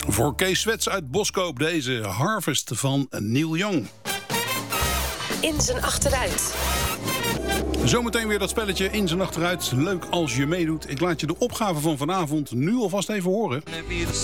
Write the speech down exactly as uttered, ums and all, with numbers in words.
Voor Kees Swets uit Boskoop deze Harvest van Neil Young. In zijn achteruit. Zometeen weer dat spelletje In zijn achteruit. Leuk als je meedoet. Ik laat je de opgave van vanavond nu alvast even horen. Be the